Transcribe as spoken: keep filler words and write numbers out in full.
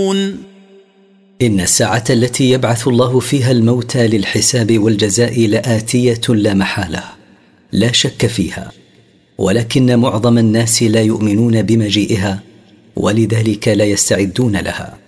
يؤمنون. إن الساعة التي يبعث الله فيها الموتى للحساب والجزاء لآتية لا محالة، لا شك فيها، ولكن معظم الناس لا يؤمنون بمجيئها، ولذلك لا يستعدون لها.